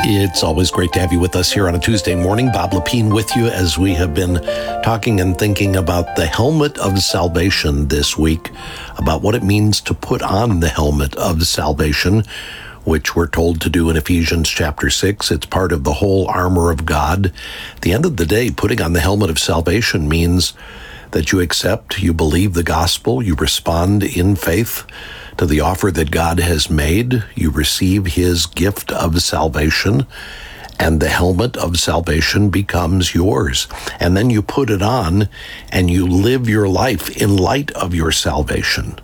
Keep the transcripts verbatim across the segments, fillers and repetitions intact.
It's always great to have you with us here on a Tuesday morning. Bob Lepine with you as we have been talking and thinking about the helmet of salvation this week, about what it means to put on the helmet of salvation, which we're told to do in Ephesians chapter six. It's part of the whole armor of God. At the end of the day, putting on the helmet of salvation means that you accept, you believe the gospel, you respond in faith to the offer that God has made, you receive his gift of salvation, and the helmet of salvation becomes yours. And then you put it on and you live your life in light of your salvation.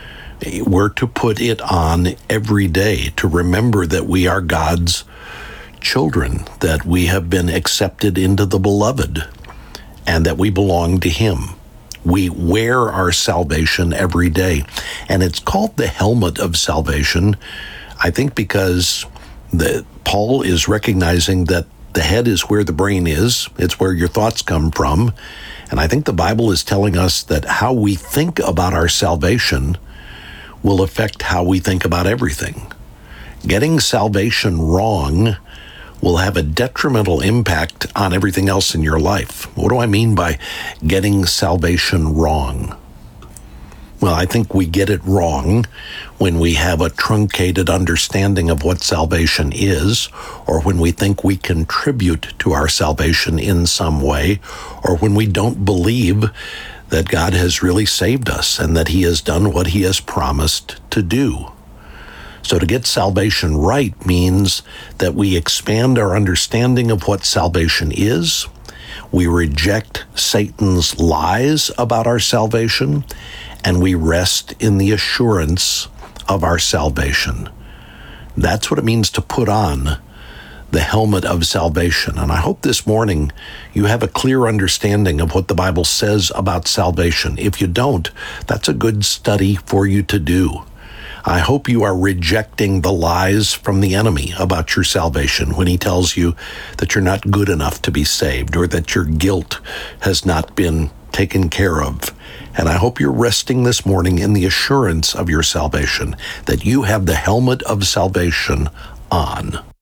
We're to put it on every day to remember that we are God's children, that we have been accepted into the beloved, and that we belong to him. We wear our salvation every day. And it's called the helmet of salvation, I think, because the, Paul is recognizing that the head is where the brain is. It's where your thoughts come from. And I think the Bible is telling us that how we think about our salvation will affect how we think about everything. Getting salvation wrong will have a detrimental impact on everything else in your life. What do I mean by getting salvation wrong? Well, I think we get it wrong when we have a truncated understanding of what salvation is, or when we think we contribute to our salvation in some way, or when we don't believe that God has really saved us and that he has done what he has promised to do. So to get salvation right means that we expand our understanding of what salvation is, we reject Satan's lies about our salvation, and we rest in the assurance of our salvation. That's what it means to put on the helmet of salvation. And I hope this morning you have a clear understanding of what the Bible says about salvation. If you don't, that's a good study for you to do. I hope you are rejecting the lies from the enemy about your salvation when he tells you that you're not good enough to be saved or that your guilt has not been taken care of. And I hope you're resting this morning in the assurance of your salvation, that you have the helmet of salvation on.